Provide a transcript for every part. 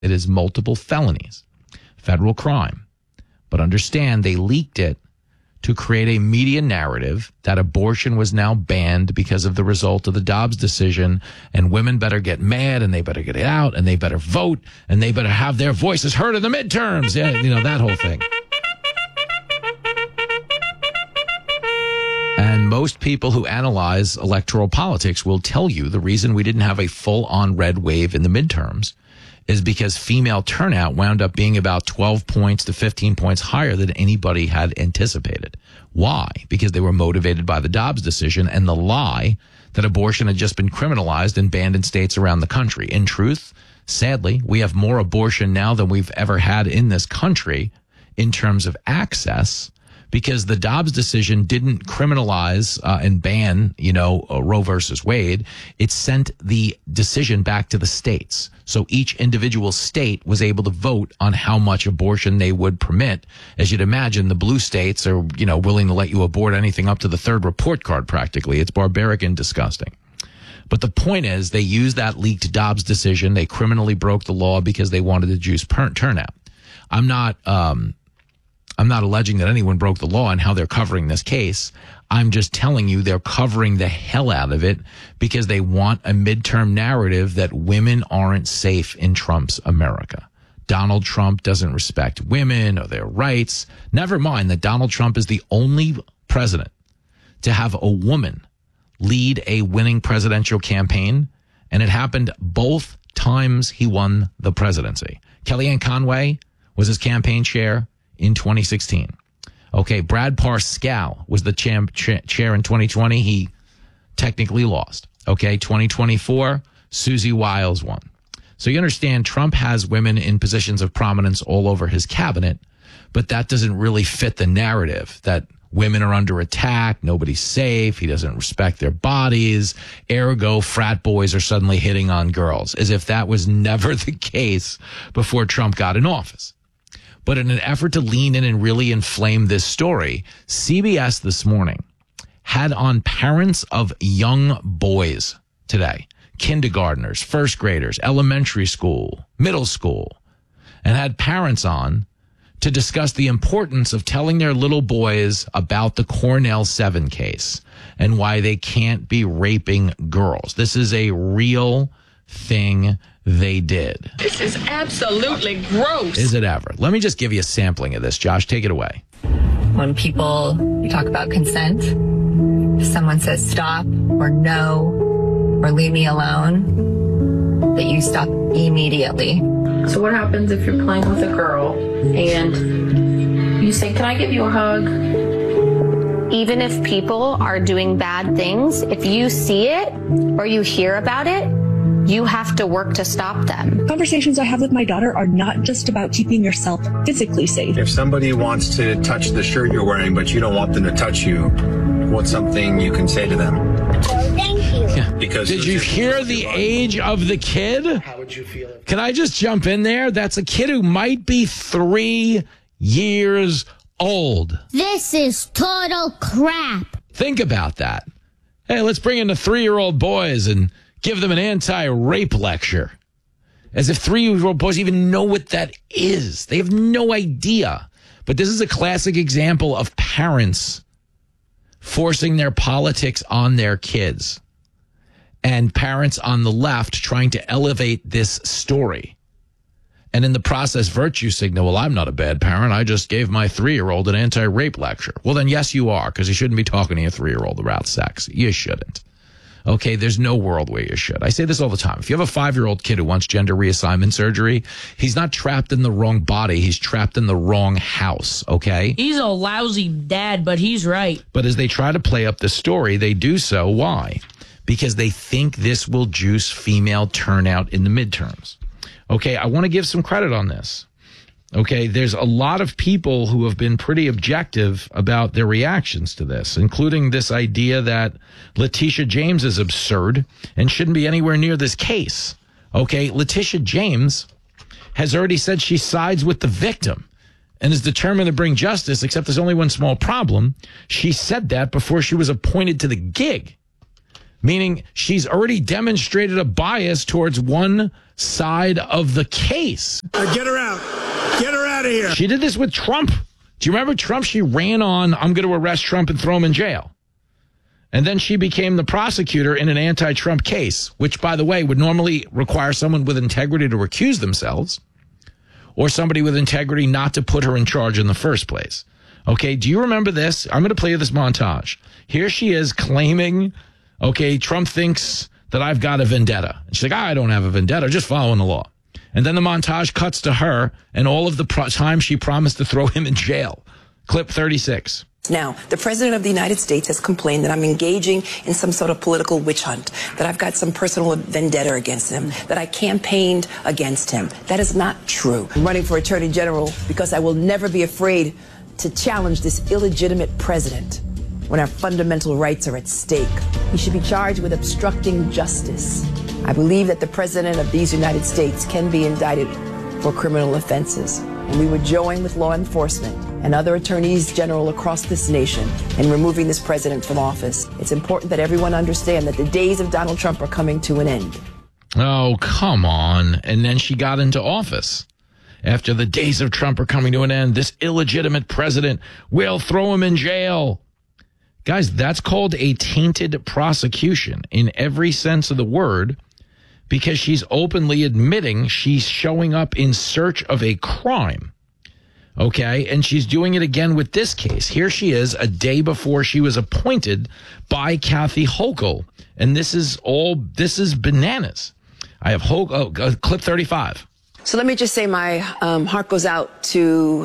It is multiple felonies, federal crime. But understand, they leaked it to create a media narrative that abortion was now banned because of the result of the Dobbs decision, and women better get mad, and they better get it out, and they better vote, and they better have their voices heard in the midterms. Yeah, that whole thing. And most people who analyze electoral politics will tell you the reason we didn't have a full-on red wave in the midterms is because female turnout wound up being about 12 points to 15 points higher than anybody had anticipated. Why? Because they were motivated by the Dobbs decision and the lie that abortion had just been criminalized and banned in states around the country. In truth, sadly, we have more abortion now than we've ever had in this country in terms of access, because the Dobbs decision didn't criminalize and ban, Roe versus Wade. It sent the decision back to the states. So each individual state was able to vote on how much abortion they would permit. As you'd imagine, the blue states are, willing to let you abort anything up to the third report card practically. It's barbaric and disgusting. But the point is, they used that leaked Dobbs decision. They criminally broke the law because they wanted to juice turnout. I'm not alleging that anyone broke the law and how they're covering this case. I'm just telling you they're covering the hell out of it because they want a midterm narrative that women aren't safe in Trump's America. Donald Trump doesn't respect women or their rights. Never mind that Donald Trump is the only president to have a woman lead a winning presidential campaign, and it happened both times he won the presidency. Kellyanne Conway was his campaign chair in 2016. Okay, Brad Parscale was the chair in 2020. He technically lost. Okay, 2024, Susie Wiles won. So you understand, Trump has women in positions of prominence all over his cabinet, but that doesn't really fit the narrative that women are under attack, nobody's safe, he doesn't respect their bodies, ergo frat boys are suddenly hitting on girls, as if that was never the case before Trump got in office. But in an effort to lean in and really inflame this story, CBS this morning had on parents of young boys today, kindergartners, first graders, elementary school, middle school, and had parents on to discuss the importance of telling their little boys about the Cornell 7 case and why they can't be raping girls. This is a real thing they did. This is absolutely gross. Is it ever? Let me just give you a sampling of this. Josh, take it away. When you talk about consent, if someone says stop or no or leave me alone, that you stop immediately. So what happens if you're playing with a girl and you say, can I give you a hug? Even if people are doing bad things, if you see it or you hear about it, you have to work to stop them. Conversations I have with my daughter are not just about keeping yourself physically safe. If somebody wants to touch the shirt you're wearing, but you don't want them to touch you, what's something you can say to them? Thank you. Yeah. Because did you hear the age of the kid? How would you feel? Can I just jump in there? That's a kid who might be 3 years old. This is total crap. Think about that. Hey, let's bring in the 3-year-old boys and give them an anti-rape lecture. As if 3-year-old boys even know what that is. They have no idea. But this is a classic example of parents forcing their politics on their kids. And parents on the left trying to elevate this story. And in the process, virtue signal, well, I'm not a bad parent. I just gave my 3-year-old an anti-rape lecture. Well, then, yes, you are, because you shouldn't be talking to your 3-year-old about sex. You shouldn't. Okay, there's no world where you should. I say this all the time. If you have a 5-year-old kid who wants gender reassignment surgery, he's not trapped in the wrong body. He's trapped in the wrong house, okay? He's a lousy dad, but he's right. But as they try to play up the story, they do so. Why? Because they think this will juice female turnout in the midterms. Okay, I want to give some credit on this. Okay, there's a lot of people who have been pretty objective about their reactions to this, including this idea that Letitia James is absurd and shouldn't be anywhere near this case. Okay, Letitia James has already said she sides with the victim and is determined to bring justice, except there's only one small problem. She said that before she was appointed to the gig. meaning she's already demonstrated a bias towards one side of the case. Get her out. Get her out of here. She did this with Trump. Do you remember Trump? She ran on, I'm going to arrest Trump and throw him in jail. And then she became the prosecutor in an anti-Trump case, which, by the way, would normally require someone with integrity to recuse themselves or somebody with integrity not to put her in charge in the first place. Okay, do you remember this? I'm going to play you this montage. Here she is claiming, okay, Trump thinks that I've got a vendetta. And she's like, I don't have a vendetta, just following the law. And then the montage cuts to her and all of the time she promised to throw him in jail. Clip 36. Now, the President of the United States has complained that I'm engaging in some sort of political witch hunt, that I've got some personal vendetta against him, that I campaigned against him. That is not true. I'm running for Attorney General because I will never be afraid to challenge this illegitimate president when our fundamental rights are at stake. He should be charged with obstructing justice. I believe that the President of these United States can be indicted for criminal offenses. And we would join with law enforcement and other attorneys general across this nation in removing this president from office. It's important that everyone understand that the days of Donald Trump are coming to an end. Oh, come on. And then she got into office. After the days of Trump are coming to an end, this illegitimate president will throw him in jail. Guys, that's called a tainted prosecution in every sense of the word, because she's openly admitting she's showing up in search of a crime. Okay, and she's doing it again with this case. Here she is a day before she was appointed by Kathy Hochul. And this is bananas. I have clip 35. So let me just say my heart goes out to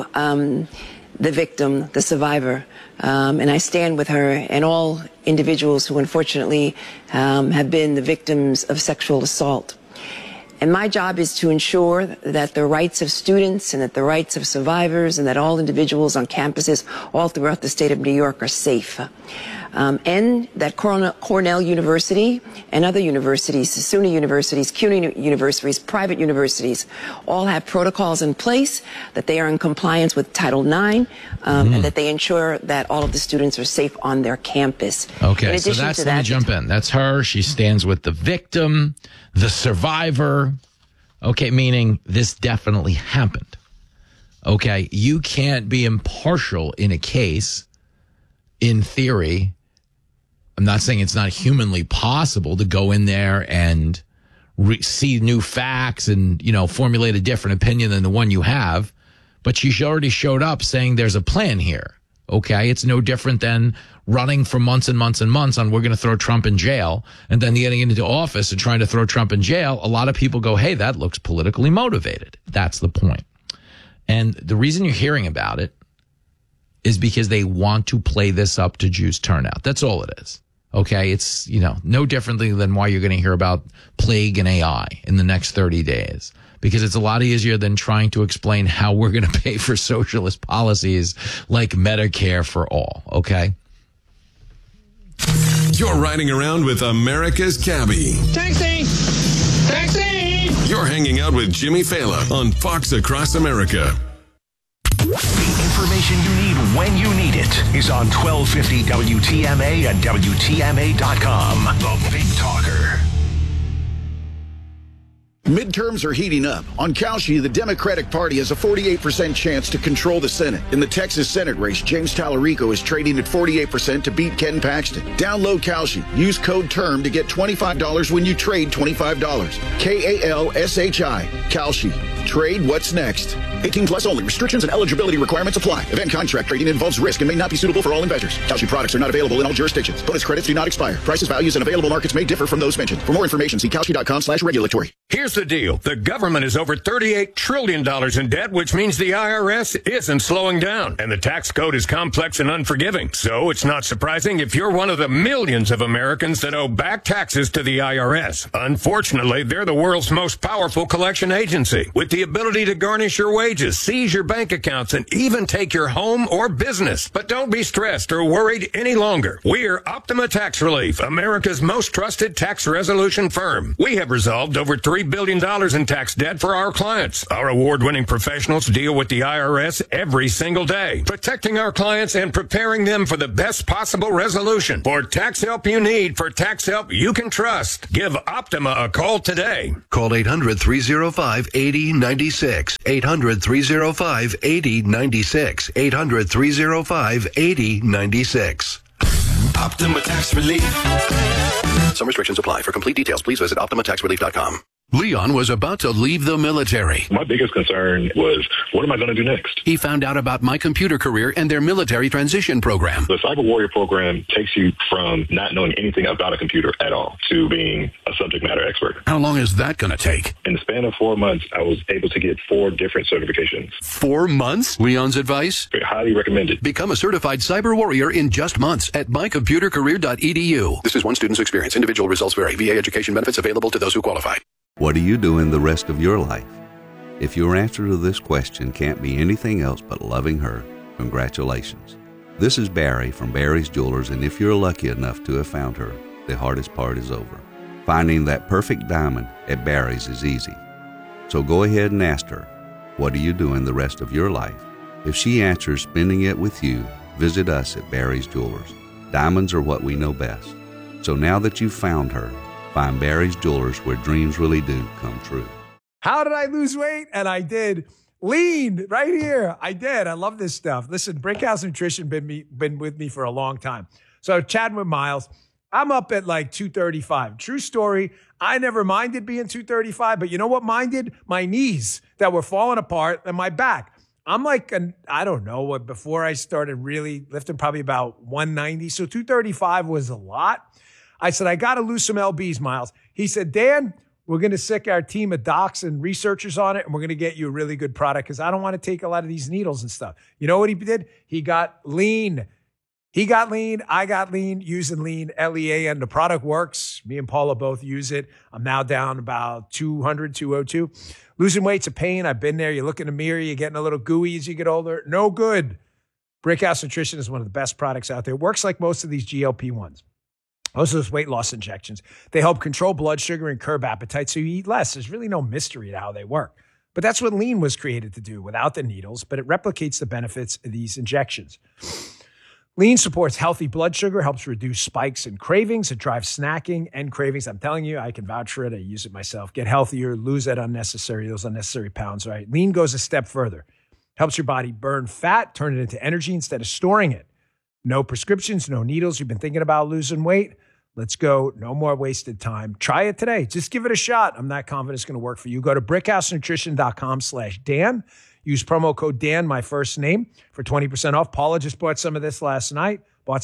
the victim, the survivor, and I stand with her and all individuals who unfortunately have been the victims of sexual assault. And my job is to ensure that the rights of students and that the rights of survivors and that all individuals on campuses all throughout the state of New York are safe. And that Cornell University and other universities, SUNY universities, CUNY universities, private universities, all have protocols in place, that they are in compliance with Title IX, and that they ensure that all of the students are safe on their campus. Okay, so let me jump in. That's her. She stands with the victim, the survivor. Okay, meaning this definitely happened. Okay, you can't be impartial in a case, in theory. I'm not saying it's not humanly possible to go in there and see new facts and, formulate a different opinion than the one you have. But she already showed up saying there's a plan here. Okay. It's no different than running for months and months and months on we're going to throw Trump in jail, and then getting into office and trying to throw Trump in jail. A lot of people go, hey, that looks politically motivated. That's the point. And the reason you're hearing about it is because they want to play this up to juice turnout. That's all it is. Okay, it's, no differently than why you're going to hear about plague and AI in the next 30 days, because it's a lot easier than trying to explain how we're going to pay for socialist policies like Medicare for all, okay? You're riding around with America's Cabbie. Taxi! Taxi! You're hanging out with Jimmy Fallon on Fox Across America. The information you need when you need it is on 1250 WTMA and WTMA.com. The Big Talker. Midterms are heating up. On Kalshi, the Democratic Party has a 48% chance to control the Senate. In the Texas Senate race, James Tallarico is trading at 48% to beat Ken Paxton. Download Kalshi. Use code TERM to get $25 when you trade $25. KALSHI. Kalshi. Trade what's next. 18 plus only. Restrictions and eligibility requirements apply. Event contract trading involves risk and may not be suitable for all investors. Kalshi products are not available in all jurisdictions. Bonus credits do not expire. Prices, values, and available markets may differ from those mentioned. For more information, see Kalshi.com/regulatory. Here's the deal. The government is over $38 trillion in debt, which means the IRS isn't slowing down. And the tax code is complex and unforgiving. So it's not surprising if you're one of the millions of Americans that owe back taxes to the IRS. Unfortunately, they're the world's most powerful collection agency, with the ability to garnish your wages wages, seize your bank accounts, and even take your home or business. But don't be stressed or worried any longer. We're Optima Tax Relief, America's most trusted tax resolution firm. We have resolved over $3 billion in tax debt for our clients. Our award-winning professionals deal with the IRS every single day, protecting our clients and preparing them for the best possible resolution. For tax help you need, for tax help you can trust, give Optima a call today. Call 800-305-8096. 800-305-8096. 800-305-8096. Optima Tax Relief. Some restrictions apply. For complete details, please visit OptimaTaxRelief.com. Leon was about to leave the military. My biggest concern was, what am I going to do next? He found out about My Computer Career and their military transition program. The Cyber Warrior program takes you from not knowing anything about a computer at all to being a subject matter expert. How long is that going to take? In the span of 4 months, I was able to get 4 different certifications. 4 months? Leon's advice? Highly recommended. Become a certified cyber warrior in just months at mycomputercareer.edu. This is one student's experience. Individual results vary. VA education benefits available to those who qualify. What are you doing the rest of your life? If your answer to this question can't be anything else but loving her, congratulations. This is Barry from Barry's Jewelers, and if you're lucky enough to have found her, the hardest part is over. Finding that perfect diamond at Barry's is easy. So go ahead and ask her, what are you doing the rest of your life? If she answers spending it with you, visit us at Barry's Jewelers. Diamonds are what we know best. So now that you've found her, find Barry's Jewelers, where dreams really do come true. How did I lose weight? And I did. Lean right here. I did. I love this stuff. Listen, Brickhouse Nutrition been with me for a long time. So chatting with Miles, I'm up at like 235. True story. I never minded being 235, but you know what minded? My knees that were falling apart and my back. I'm like, I don't know, before I started really lifting, probably about 190. So 235 was a lot. I said, I got to lose some LBs, Miles. He said, Dan, we're going to sick our team of docs and researchers on it, and we're going to get you a really good product because I don't want to take a lot of these needles and stuff. You know what he did? He got lean. He got lean. I got lean using lean, LEA, and the product works. Me and Paula both use it. I'm now down about 200, 202. Losing weight's a pain. I've been there. You look in the mirror, you're getting a little gooey as you get older. No good. Brickhouse Nutrition is one of the best products out there. It works like most of these GLP-1s. Most of those weight loss injections, they help control blood sugar and curb appetite so you eat less. There's really no mystery to how they work. But that's what lean was created to do without the needles, but it replicates the benefits of these injections. Lean supports healthy blood sugar, helps reduce spikes and cravings. It drives snacking and cravings. I'm telling you, I can vouch for it. I use it myself. Get healthier, lose those unnecessary pounds, right? Lean goes a step further. Helps your body burn fat, turn it into energy instead of storing it. No prescriptions, no needles. You've been thinking about losing weight? Let's go. No more wasted time. Try it today. Just give it a shot. I'm not confident it's going to work for you. Go to brickhousenutrition.com/Dan. Use promo code Dan, my first name, for 20% off. Paula just bought some of this last night.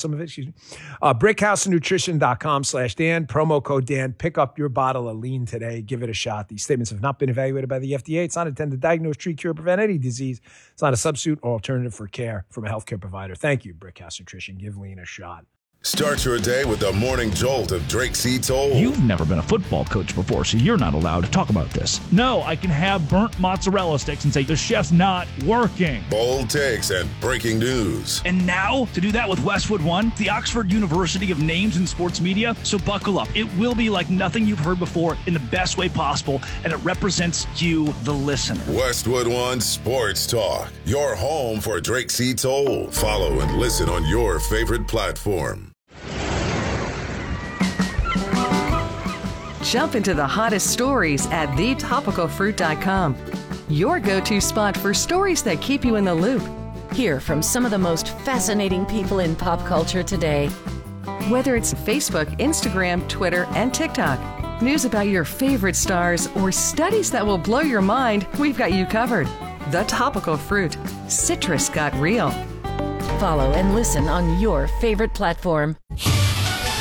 Brickhousenutrition.com/Dan. Promo code Dan. Pick up your bottle of lean today. Give it a shot. These statements have not been evaluated by the FDA. It's not intended to diagnose, treat, cure, prevent any disease. It's not a substitute or alternative for care from a healthcare provider. Thank you, Brickhouse Nutrition. Give lean a shot. Start your day with the morning jolt of Drake C. Toll. You've never been a football coach before, so you're not allowed to talk about this. No, I can have burnt mozzarella sticks and say the chef's not working. Bold takes and breaking news. And now, to do that with Westwood One, the Oxford University of Names in Sports Media. So buckle up. It will be like nothing you've heard before in the best way possible, and it represents you, the listener. Westwood One Sports Talk, your home for Drake C. Toll. Follow and listen on your favorite platform. Jump into the hottest stories at thetopicalfruit.com. Your go-to spot for stories that keep you in the loop. Hear from some of the most fascinating people in pop culture today. Whether it's Facebook, Instagram, Twitter, and TikTok, news about your favorite stars, or studies that will blow your mind, we've got you covered. The Topical Fruit. Citrus got real. Follow and listen on your favorite platform.